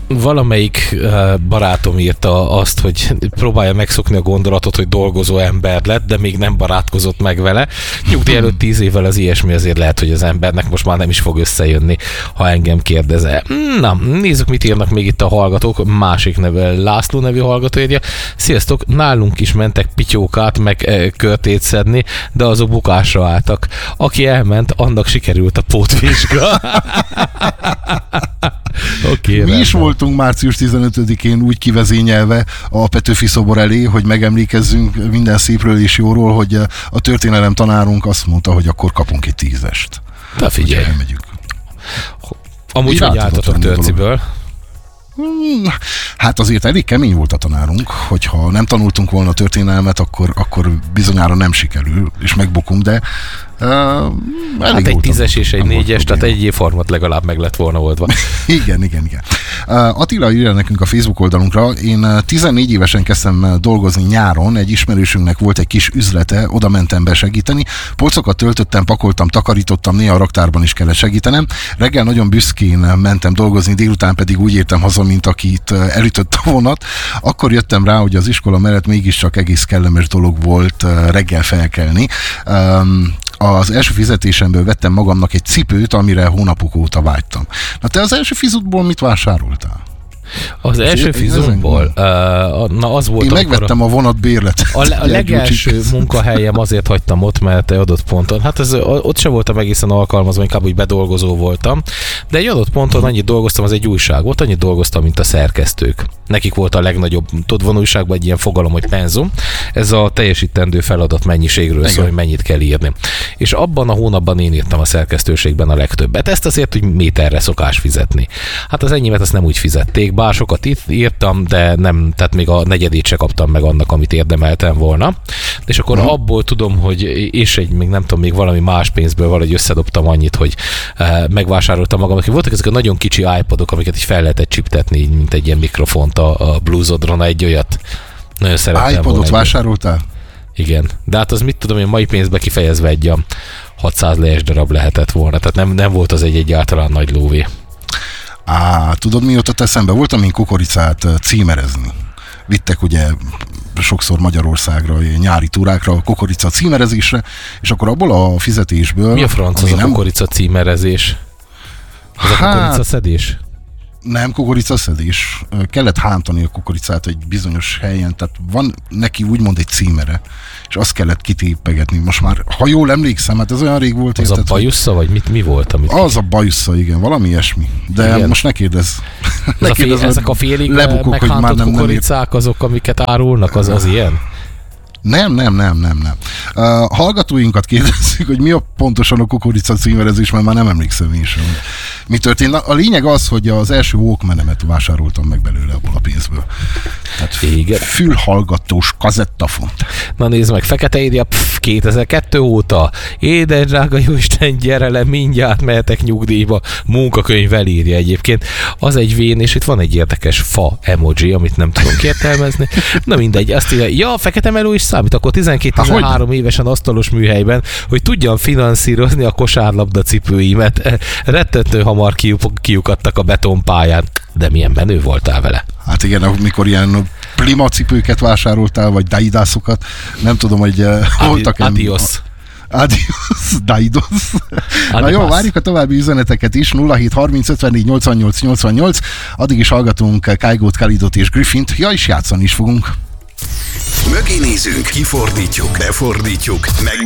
Valamelyik barátom írta azt, hogy próbálja megszokni a gondolatot, hogy dolgozó ember lett, de még nem barátkozott meg vele. Nyugdíj előtt 10 évvel az ilyesmi azért lehet, hogy az embernek most már nem is fog összejönni, ha engem kérdezel. Na, nézzük, mit írnak még itt a hallgatók. Másik neve, László nevű hallgató írja. Sziasztok, nálunk is mentek pityókát, meg körtét szedni, de azok bukásra álltak. Aki elment, annak sikerült a pótvizsga. Okay, mi is voltunk március 15-én úgy kivezényelve a Petőfi szobor elé, hogy megemlékezzünk minden szépről és jóról, hogy a történelem tanárunk azt mondta, hogy akkor kapunk egy 10-est. Na figyelj. Elmegyünk. Amúgy hogy álltatok Törciből? Hát azért elég kemény volt a tanárunk, hogyha nem tanultunk volna a történelmet, akkor bizonyára nem sikerül, és megbukunk, de hát egy 10-es és egy 4-es, tehát egy évformat legalább meg lett volna oldva. Igen. Attila írja nekünk a Facebook oldalunkra, én 14 évesen kezdtem dolgozni nyáron, egy ismerősünknek volt egy kis üzlete, oda mentem besegíteni, polcokat töltöttem, pakoltam, takarítottam, néha a raktárban is kellett segítenem. Reggel nagyon büszkén mentem dolgozni, délután pedig úgy értem haza, mint akit elütött a vonat. Akkor jöttem rá, hogy az iskola mellett mégiscsak egész kellemes dolog volt reggel felkelni. Az első fizetésemből vettem magamnak egy cipőt, amire hónapok óta vágytam. Na te az első fizutból mit vásároltál? Az első fizumból? Na az volt. Én megvettem a vonat bérletet. A legelső munkahelyem azért hagytam ott, mert egy adott ponton, hát ott sem voltam egészen alkalmazva, inkább úgy bedolgozó voltam, de egy adott ponton annyit dolgoztam, az egy újság volt, annyit dolgoztam, mint a szerkesztők. Nekik volt a legnagyobb, tudod, van újságban egy ilyen fogalom, hogy penzum. Ez a teljesítendő feladat mennyiségről szól, hogy mennyit kell írni. És abban a hónapban én írtam a szerkesztőségben a legtöbbet. Ezt azért, hogy méterre szokás fizetni. Hát az enyémet azt nem úgy fizették, bár sokat itt írtam, de nem, tehát még a negyedét se kaptam meg annak, amit érdemeltem volna. És akkor abból tudom, hogy és még nem tudom, még valami más pénzből valahogy összedobtam annyit, hogy megvásároltam magamnak. Voltak ezek a nagyon kicsi iPodok, amiket is fel lehetett csiptetni, mint egy ilyen mikrofont a Bluesodron, egy olyat. Nagyon szerettem volna. iPodot vásároltál? Igen. De hát az mit tudom, én mai pénzbe kifejezve egy 600 lejes darab lehetett volna. Tehát nem volt az egy egyáltalán nagy lóvé. Tudod, mi jutott eszembe? Voltam én kukoricát címerezni. Vittek ugye sokszor Magyarországra, nyári túrákra, a kukorica címerezésre, és akkor abból a fizetésből... Mi a franc az a kukorica címerezés? Az a kukorica szedés? Nem kukoricaszedés. Kellett hántani a kukoricát egy bizonyos helyen, tehát van neki úgymond egy címere, és azt kellett kitépegetni. Most már, ha jól emlékszem, hát ez olyan rég volt. Az érted, a bajussza, vagy mi volt? Az a bajussza, igen, valami ilyesmi. De igen. Most ne kérdezz. Ezek a félig meghántott kukoricák, azok, amiket árulnak, az ilyen? Nem. Hallgatóinkat kérdezzük, hogy mi a pontosan a kukorica címerezés, mert már nem emlékszem én sem. Mi történt? A lényeg az, hogy az első Walkmanemet vásároltam meg belőle abból a pénzből. Tehát fülhallgatós kazettafont. Na nézd meg, fekete írja, 2002 óta. Édes drága jóisten, gyere le, mindjárt mehetek nyugdíjba. Munkakönyvvel írja egyébként. Az egy vén, és itt van egy érdekes fa emoji, amit nem tudok értelmezni. Na mindegy, azt írja, ja, fekete meló is számít, akkor 12-13 évesen asztalos műhelyben, hogy tudjam finanszírozni a kosárlabda cipőimet. Rettető hamar kiukadtak a betonpályán. De milyen menő voltál vele? Hát igen, amikor ilyen Plima-cipőket vásároltál, vagy Daidászokat, nem tudom, hogy voltak... Adios. Daidos. Na jó, várjuk a további üzeneteket is, 07 30 54 88 88, addig is hallgatunk Kygót, Kalidot és Griffint, és játszani is fogunk. Mögé nézünk, kifordítjuk, befordítjuk,